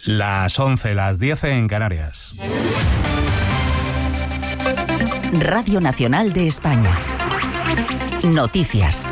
Las 11, las 10 en Canarias. Radio Nacional de España. Noticias.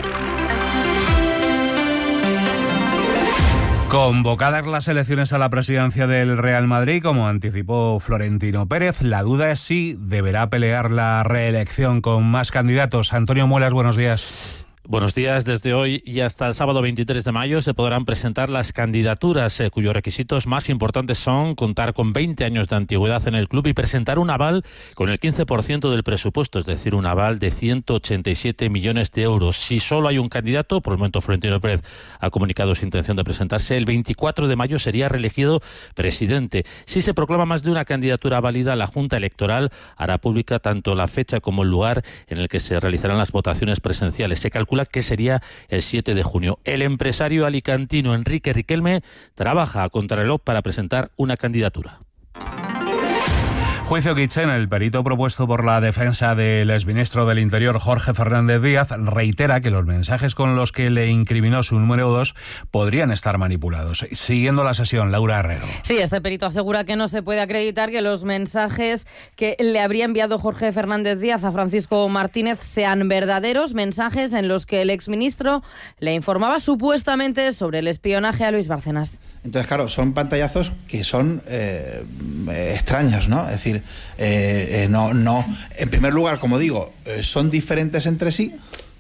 Convocadas las elecciones a la presidencia del Real Madrid, como anticipó Florentino Pérez, la duda es si deberá pelear la reelección con más candidatos. Antonio Muelas, buenos días. Buenos días. Desde hoy y hasta el sábado 23 de mayo se podrán presentar las candidaturas cuyos requisitos más importantes son contar con 20 años de antigüedad en el club y presentar un aval con el 15% del presupuesto, es decir, un aval de 187 millones de euros. Si solo hay un candidato, por el momento Florentino Pérez ha comunicado su intención de presentarse, el 24 de mayo sería reelegido presidente. Si se proclama más de una candidatura válida, la Junta Electoral hará pública tanto la fecha como el lugar en el que se realizarán las votaciones presenciales. Se calcula que sería el 7 de junio. El empresario alicantino Enrique Riquelme trabaja a contrarreloj para presentar una candidatura. Juicio Kitchen, el perito propuesto por la defensa del exministro del Interior Jorge Fernández Díaz, reitera que los mensajes con los que le incriminó su número 2 podrían estar manipulados. Siguiendo la sesión, Laura Herrero. Sí, este perito asegura que no se puede acreditar que los mensajes que le habría enviado Jorge Fernández Díaz a Francisco Martínez sean verdaderos, mensajes en los que el exministro le informaba supuestamente sobre el espionaje a Luis Bárcenas. Entonces, claro, son pantallazos que son extraños, ¿no? Es decir, no. En primer lugar, como digo, son diferentes entre sí.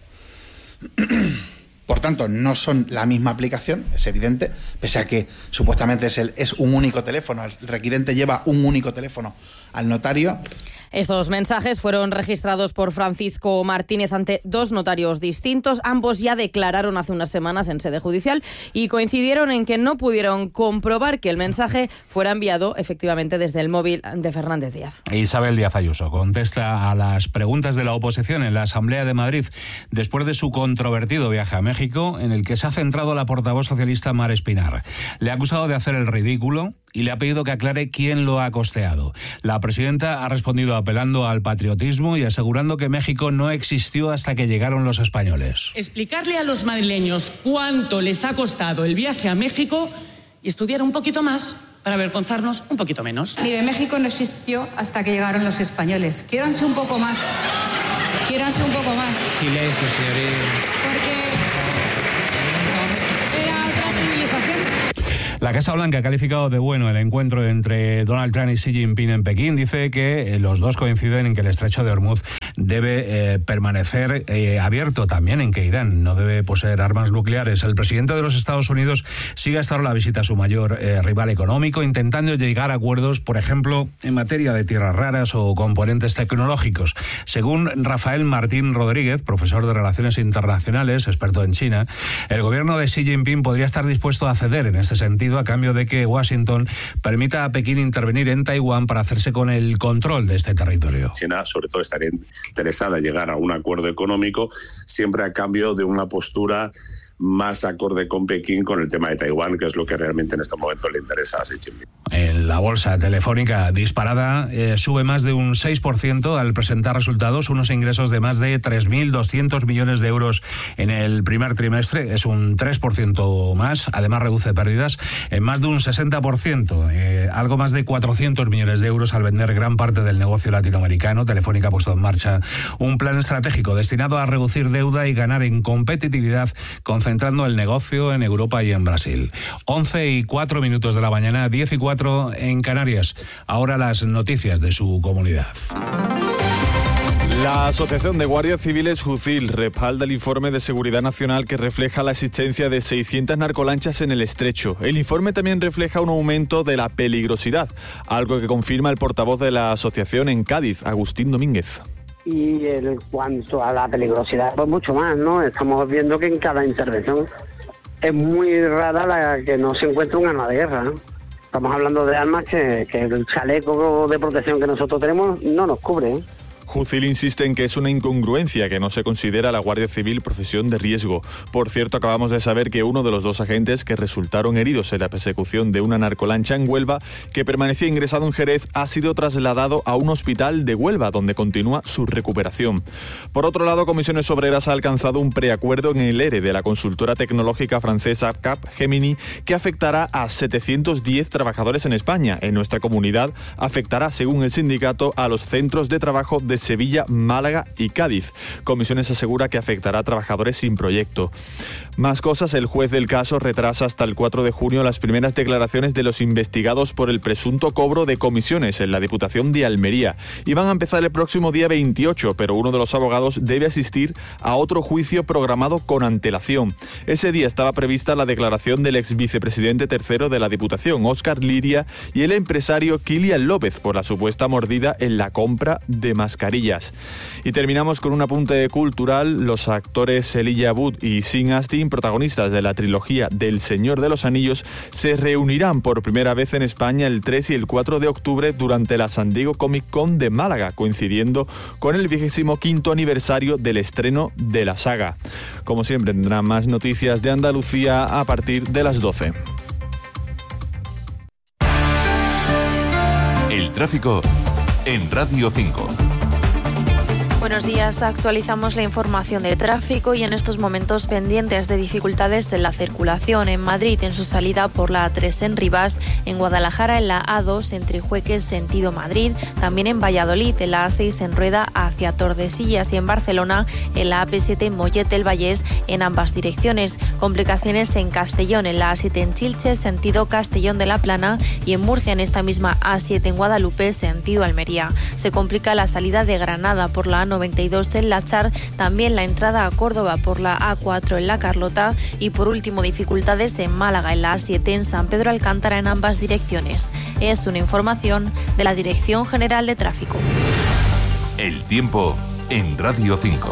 Por tanto, no son la misma aplicación, es evidente, pese a que supuestamente es un único teléfono. El requirente lleva un único teléfono al notario. Estos mensajes fueron registrados por Francisco Martínez ante 2 notarios distintos. Ambos ya declararon hace unas semanas en sede judicial y coincidieron en que no pudieron comprobar que el mensaje fuera enviado efectivamente desde el móvil de Fernández Díaz. Isabel Díaz Ayuso contesta a las preguntas de la oposición en la Asamblea de Madrid después de su controvertido viaje a México, en el que se ha centrado la portavoz socialista Mar Espinar. Le ha acusado de hacer el ridículo y le ha pedido que aclare quién lo ha costeado. La presidenta ha respondido apelando al patriotismo y asegurando que México no existió hasta que llegaron los españoles. Explicarle a los madrileños cuánto les ha costado el viaje a México y estudiar un poquito más para avergonzarnos un poquito menos. Mire, México no existió hasta que llegaron los españoles. Quiéranse un poco más. Quiéranse un poco más. Silencio, señorita. Porque era otra civilización. La Casa Blanca ha calificado de bueno el encuentro entre Donald Trump y Xi Jinping en Pekín. Dice que los dos coinciden en que el estrecho de Hormuz debe permanecer abierto, también en que Irán no debe poseer armas nucleares. El presidente de los Estados Unidos sigue hasta ahora la visita a su mayor rival económico, intentando llegar a acuerdos, por ejemplo, en materia de tierras raras o componentes tecnológicos. Según Rafael Martín Rodríguez, profesor de Relaciones Internacionales, experto en China, el gobierno de Xi Jinping podría estar dispuesto a ceder en este sentido a cambio de que Washington permita a Pekín intervenir en Taiwán para hacerse con el control de este territorio. China, sobre todo, estaría interesada en llegar a un acuerdo económico, siempre a cambio de una postura más acorde con Pekín con el tema de Taiwán, que es lo que realmente en este momento le interesa a Xi Jinping. En la bolsa Telefónica disparada sube más de un 6% al presentar resultados, unos ingresos de más de 3.200 millones de euros en el primer trimestre, es un 3% más, además reduce pérdidas en más de un 60%, algo más de 400 millones de euros al vender gran parte del negocio latinoamericano. Telefónica ha puesto en marcha un plan estratégico destinado a reducir deuda y ganar en competitividad, concentrando el negocio en Europa y en Brasil. 11:04 de la mañana, 10:04 en Canarias. Ahora las noticias de su comunidad. La Asociación de Guardias Civiles JUCIL respalda el informe de Seguridad Nacional que refleja la existencia de 600 narcolanchas en el estrecho. El informe también refleja un aumento de la peligrosidad, algo que confirma el portavoz de la asociación en Cádiz, Agustín Domínguez. Y en cuanto a la peligrosidad, pues mucho más, ¿no? Estamos viendo que en cada intervención es muy rara la que no se encuentra un arma de guerra, ¿no? Estamos hablando de armas que el chaleco de protección que nosotros tenemos no nos cubre, ¿eh? Jucil insiste en que es una incongruencia que no se considera a la Guardia Civil profesión de riesgo. Por cierto, acabamos de saber que uno de los 2 agentes que resultaron heridos en la persecución de una narcolancha en Huelva, que permanecía ingresado en Jerez, ha sido trasladado a un hospital de Huelva, donde continúa su recuperación. Por otro lado, Comisiones Obreras ha alcanzado un preacuerdo en el ERE de la consultora tecnológica francesa Capgemini, que afectará a 710 trabajadores en España. En nuestra comunidad afectará, según el sindicato, a los centros de trabajo de Sevilla, Málaga y Cádiz. Comisiones asegura que afectará a trabajadores sin proyecto. Más cosas, el juez del caso retrasa hasta el 4 de junio las primeras declaraciones de los investigados por el presunto cobro de comisiones en la Diputación de Almería. Y van a empezar el próximo día 28, pero uno de los abogados debe asistir a otro juicio programado con antelación. Ese día estaba prevista la declaración del ex vicepresidente tercero de la Diputación, Óscar Liria, y el empresario Kilian López por la supuesta mordida en la compra de mascarillas. Y terminamos con un apunte cultural. Los actores Elijah Wood y Sean Astin, protagonistas de la trilogía del Señor de los Anillos, se reunirán por primera vez en España el 3 y el 4 de octubre durante la San Diego Comic Con de Málaga, coincidiendo con el 25º aniversario del estreno de la saga. Como siempre, tendrán más noticias de Andalucía a partir de las 12. El tráfico en Radio 5. Buenos días, actualizamos la información de tráfico y en estos momentos pendientes de dificultades en la circulación en Madrid en su salida por la A3 en Rivas, en Guadalajara en la A2 en Trijueque sentido Madrid, también en Valladolid en la A6 en Rueda hacia Tordesillas y en Barcelona en la AP7 en Mollet del Vallés en ambas direcciones. Complicaciones en Castellón en la A7 en Chilche sentido Castellón de la Plana y en Murcia en esta misma A7 en Guadalupe sentido Almería. Se complica la salida de Granada por la A92 en Lachar, también la entrada a Córdoba por la A4 en La Carlota y por último dificultades en Málaga en la A7 en San Pedro Alcántara en ambas direcciones. Es una información de la Dirección General de Tráfico. El tiempo en Radio 5.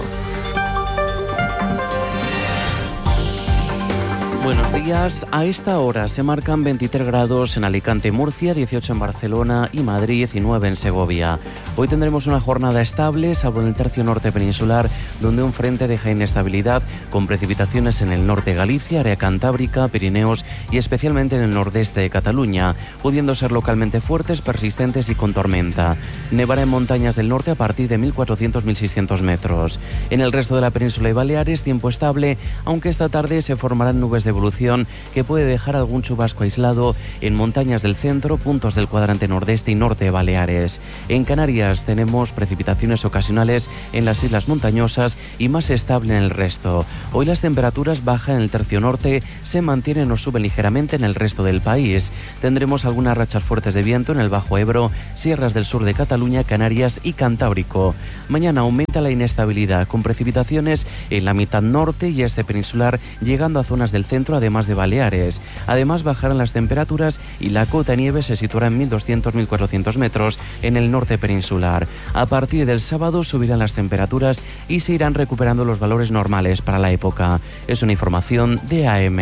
Buenos días. A esta hora se marcan 23 grados en Alicante y Murcia, 18 en Barcelona y Madrid, 19 en Segovia. Hoy tendremos una jornada estable, salvo en el tercio norte peninsular, donde un frente deja inestabilidad con precipitaciones en el norte de Galicia, área cantábrica, Pirineos y especialmente en el nordeste de Cataluña, pudiendo ser localmente fuertes, persistentes y con tormenta. Nevará en montañas del norte a partir de 1.400-1.600 metros. En el resto de la península y Baleares, tiempo estable, aunque esta tarde se formarán nubes de evolución que puede dejar algún chubasco aislado en montañas del centro, puntos del cuadrante nordeste y norte de Baleares. En Canarias tenemos precipitaciones ocasionales en las islas montañosas y más estable en el resto. Hoy las temperaturas bajan en el tercio norte, se mantienen o suben ligeramente en el resto del país. Tendremos algunas rachas fuertes de viento en el Bajo Ebro, sierras del sur de Cataluña, Canarias y Cantábrico. Mañana aumenta la inestabilidad con precipitaciones en la mitad norte y este peninsular, llegando a zonas del centro además de Baleares. Además bajarán las temperaturas y la cota de nieve se situará en 1.200-1.400 metros en el norte peninsular. A partir del sábado subirán las temperaturas y se irán recuperando los valores normales para la época. Es una información de AM.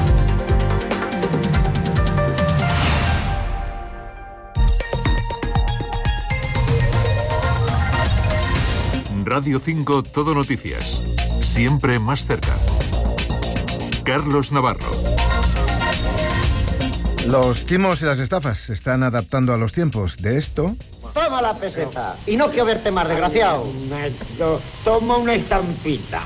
Radio 5 Todo Noticias. Siempre más cerca. Carlos Navarro. Los timos y las estafas se están adaptando a los tiempos. De esto... Toma la peseta. Y no quiero verte más, desgraciado. Toma una estampita.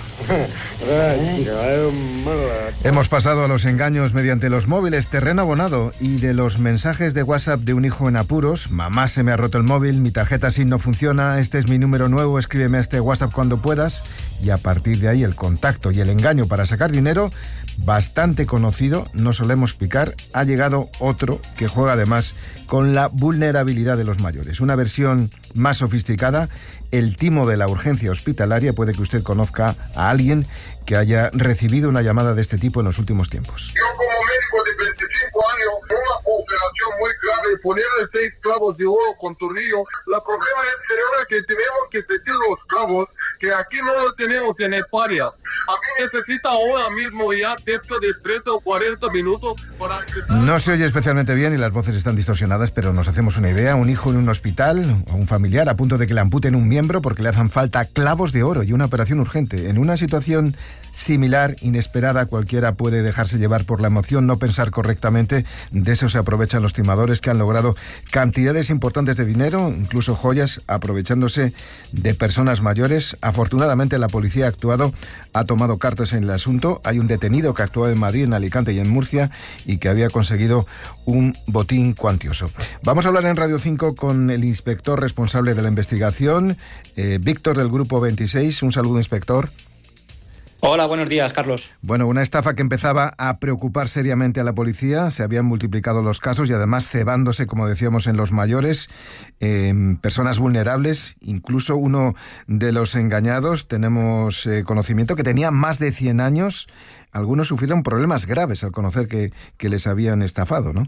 Hemos pasado a los engaños mediante los móviles, terreno abonado, y de los mensajes de WhatsApp de un hijo en apuros. Mamá, se me ha roto el móvil, mi tarjeta SIM no funciona, este es mi número nuevo, escríbeme a este WhatsApp cuando puedas. Y a partir de ahí el contacto y el engaño para sacar dinero, bastante conocido, no solemos picar. Ha llegado otro que juega además con la vulnerabilidad de los mayores. Una versión más sofisticada, el timo de la urgencia hospitalaria. Puede que usted conozca a alguien que haya recibido una llamada de este tipo en los últimos tiempos. Yo como médico de 25 años, una operación muy grave, ponerle 6 clavos de oro con tornillo. El problema anterior es que tenemos que tener los cabos, que aquí no lo tenemos en España. A mí necesita ahora mismo ya dentro de 30 o 40 minutos para... No se oye especialmente bien y las voces están distorsionadas, pero nos hacemos una idea. Un hijo en un hospital o un familiar a punto de que le amputen un miembro porque le hacen falta clavos de oro y una operación urgente. En una situación similar, inesperada, cualquiera puede dejarse llevar por la emoción, no pensar correctamente. De eso se aprovechan los timadores que han logrado cantidades importantes de dinero, incluso joyas, aprovechándose de personas mayores. Afortunadamente la policía ha tomado cartas en el asunto. Hay un detenido que actuaba en Madrid, en Alicante y en Murcia y que había conseguido un botín cuantioso. Vamos a hablar en Radio 5 con el inspector responsable de la investigación, Víctor del Grupo 26. Un saludo, inspector. Hola, buenos días, Carlos. Bueno, una estafa que empezaba a preocupar seriamente a la policía. Se habían multiplicado los casos y además cebándose, como decíamos, en los mayores, personas vulnerables. Incluso uno de los engañados, tenemos conocimiento, que tenía más de 100 años. Algunos sufrieron problemas graves al conocer que les habían estafado, ¿no?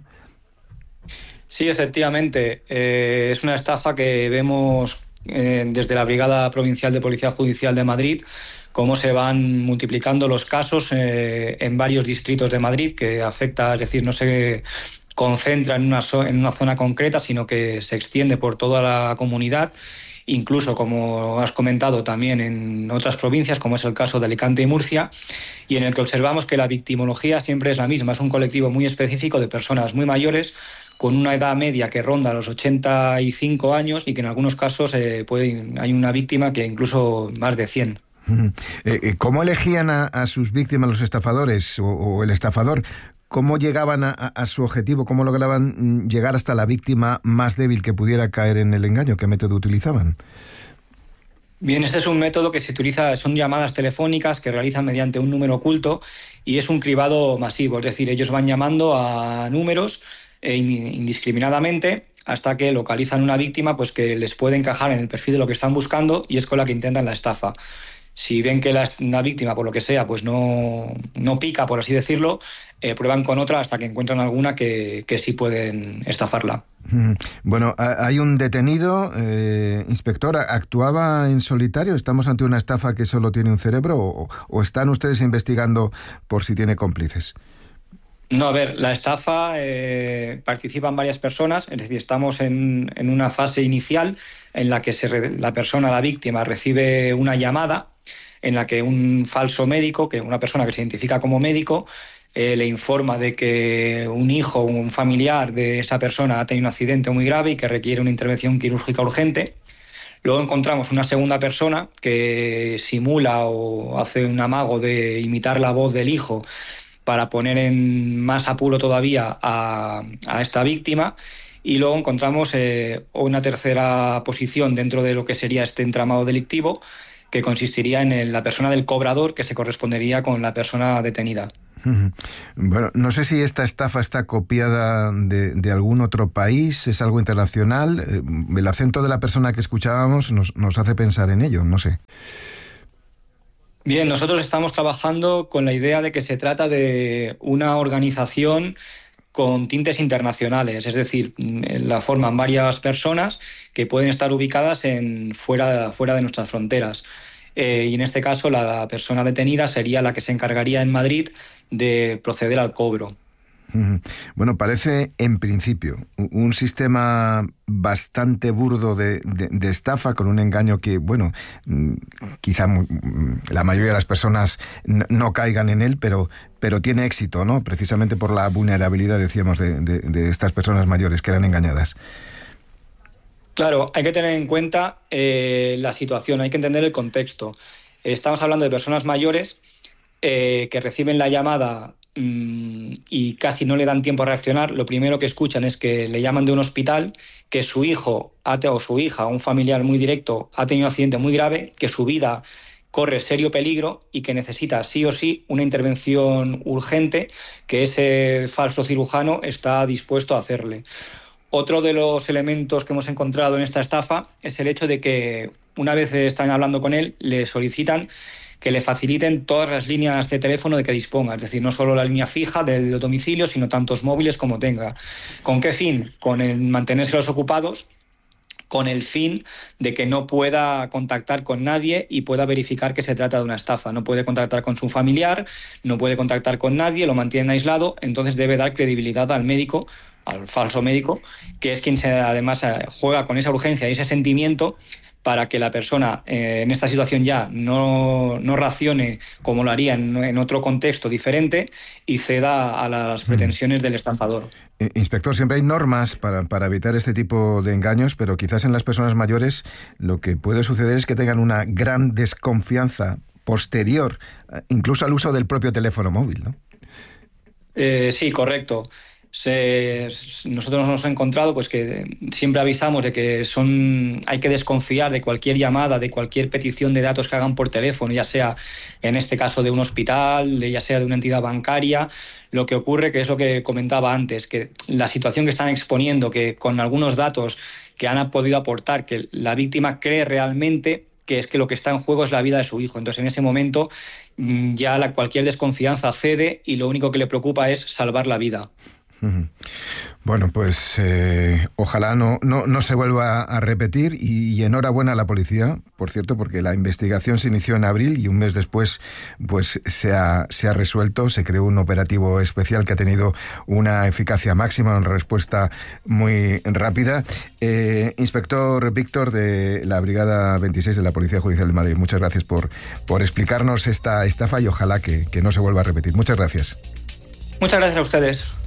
Sí, efectivamente. Es una estafa que vemos desde la Brigada Provincial de Policía Judicial de Madrid, cómo se van multiplicando los casos en varios distritos de Madrid, que afecta, es decir, no se concentra en una zona concreta, sino que se extiende por toda la comunidad, incluso, como has comentado, también en otras provincias, como es el caso de Alicante y Murcia, y en el que observamos que la victimología siempre es la misma. Es un colectivo muy específico de personas muy mayores, con una edad media que ronda los 85 años y que en algunos casos hay una víctima que incluso más de 100. ¿Cómo elegían a sus víctimas los estafadores o el estafador? ¿Cómo llegaban a su objetivo? ¿Cómo lograban llegar hasta la víctima más débil que pudiera caer en el engaño? ¿Qué método utilizaban? Bien, este es un método que se utiliza, son llamadas telefónicas que realizan mediante un número oculto y es un cribado masivo, es decir, ellos van llamando a números indiscriminadamente hasta que localizan una víctima pues que les puede encajar en el perfil de lo que están buscando y es con la que intentan la estafa. Si ven que la víctima, por lo que sea, pues no pica, por así decirlo, prueban con otra hasta que encuentran alguna que sí pueden estafarla. Bueno, hay un detenido, inspector, ¿actuaba en solitario? ¿Estamos ante una estafa que solo tiene un cerebro o están ustedes investigando por si tiene cómplices? No, a ver, la estafa participan varias personas, es decir, estamos en una fase inicial en la que la víctima, recibe una llamada en la que un falso médico, una persona que se identifica como médico, le informa de que un hijo o un familiar de esa persona ha tenido un accidente muy grave y que requiere una intervención quirúrgica urgente. Luego encontramos una segunda persona que simula o hace un amago de imitar la voz del hijo para poner en más apuro todavía a esta víctima. Y luego encontramos una tercera posición dentro de lo que sería este entramado delictivo, que consistiría en la persona del cobrador, que se correspondería con la persona detenida. Bueno, no sé si esta estafa está copiada de algún otro país, es algo internacional. El acento de la persona que escuchábamos nos hace pensar en ello, no sé. Bien, nosotros estamos trabajando con la idea de que se trata de una organización con tintes internacionales, es decir, la forman varias personas que pueden estar ubicadas fuera de nuestras fronteras. Y en este caso la persona detenida sería la que se encargaría en Madrid de proceder al cobro. Bueno, parece en principio un sistema bastante burdo de estafa, con un engaño que, bueno, quizá la mayoría de las personas no caigan en él, pero tiene éxito, ¿no? Precisamente por la vulnerabilidad, decíamos, de estas personas mayores que eran engañadas. Claro, hay que tener en cuenta la situación, hay que entender el contexto. Estamos hablando de personas mayores que reciben la llamada y casi no le dan tiempo a reaccionar. Lo primero que escuchan es que le llaman de un hospital, que su hijo o su hija, un familiar muy directo, ha tenido un accidente muy grave, que su vida corre serio peligro y que necesita sí o sí una intervención urgente que ese falso cirujano está dispuesto a hacerle. Otro de los elementos que hemos encontrado en esta estafa es el hecho de que una vez están hablando con él, le solicitan que le faciliten todas las líneas de teléfono de que disponga, es decir, no solo la línea fija del domicilio, sino tantos móviles como tenga. ¿Con qué fin? Con el mantenérselos ocupados con el fin de que no pueda contactar con nadie y pueda verificar que se trata de una estafa. No puede contactar con su familiar, no puede contactar con nadie, lo mantienen aislado, entonces debe dar credibilidad al médico, al falso médico, que es quien además juega con esa urgencia y ese sentimiento para que la persona en esta situación ya no racione como lo haría en otro contexto diferente y ceda a las pretensiones del estafador. Inspector, siempre hay normas para evitar este tipo de engaños, pero quizás en las personas mayores lo que puede suceder es que tengan una gran desconfianza posterior, incluso al uso del propio teléfono móvil, ¿no? Sí, correcto. Nosotros nos hemos encontrado pues que siempre avisamos de que hay que desconfiar de cualquier llamada, de cualquier petición de datos que hagan por teléfono, ya sea en este caso de un hospital, ya sea de una entidad bancaria. Lo que ocurre, que es lo que comentaba antes, que la situación que están exponiendo, que con algunos datos que han podido aportar, que la víctima cree realmente que es que lo que está en juego es la vida de su hijo. Entonces, en ese momento ya cualquier desconfianza cede y lo único que le preocupa es salvar la vida. Bueno, pues ojalá no se vuelva a repetir y enhorabuena a la policía, por cierto, porque la investigación se inició en abril y un mes después pues se ha resuelto. Se creó un operativo especial que ha tenido una eficacia máxima, una respuesta muy rápida. Inspector Víctor de la Brigada 26 de la Policía Judicial de Madrid, muchas gracias por explicarnos esta estafa y ojalá que no se vuelva a repetir. Muchas gracias. Muchas gracias a ustedes.